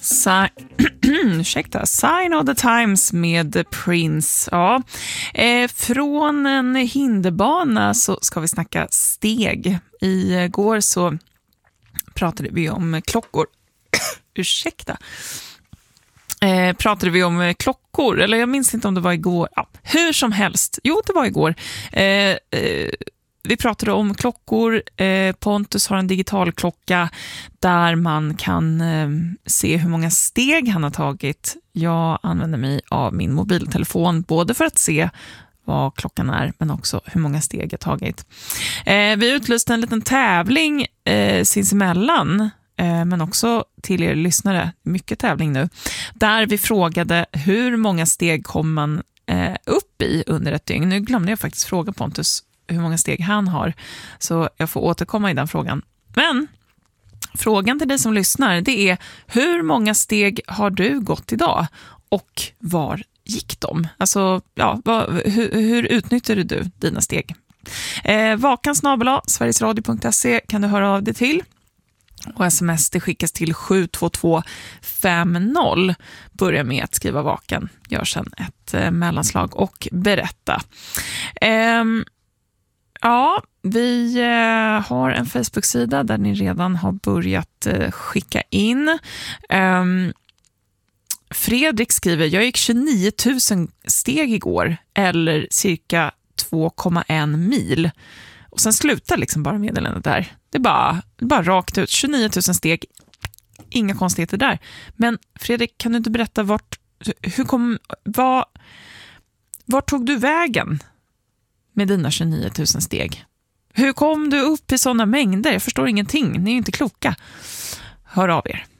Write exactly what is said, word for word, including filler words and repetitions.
Si- Ursäkta, Sign of the Times med Prince. Ja. Eh, från en hinderbana så ska vi snacka steg. Igår så pratade vi om klockor. Ursäkta. Eh, pratade vi om klockor, eller jag minns inte om det var igår. Ja, hur som helst. Jo, det var igår. Eh, eh, Vi pratade om klockor. Eh, Pontus har en digital klocka där man kan eh, se hur många steg han har tagit. Jag använder mig av min mobiltelefon både för att se vad klockan är men också hur många steg jag tagit. Eh, vi utlyste en liten tävling eh, sinsemellan eh, men också till er lyssnare. Mycket tävling nu. Där vi frågade hur många steg kommer man eh, upp i under ett dygn. Nu glömde jag faktiskt fråga Pontus hur många steg han har, så jag får återkomma i den frågan. Men frågan till dig som lyssnar, det är: hur många steg har du gått idag och var gick de? Alltså, ja, vad, hur, hur utnyttjade du dina steg? Eh, vakan snabel-a sverigesradio punkt se kan du höra av dig till. Och sms det skickas till sju två två fem noll. Börja med att skriva vaken. Gör sedan ett eh, mellanslag och berätta. Ehm Ja, vi eh, har en Facebook-sida där ni redan har börjat eh, skicka in. Um, Fredrik skriver: jag gick tjugonio tusen steg igår, eller cirka två komma en mil. Och sen slutar liksom bara meddelandet där. Det är bara, bara rakt ut. tjugonio tusen steg, inga konstigheter där. Men Fredrik, kan du inte berätta vart, hur kom, vad, vart tog du vägen med dina tjugonio tusen steg? Hur kom du upp i sådana mängder? Jag förstår ingenting. Ni är ju inte kloka. Hör av er.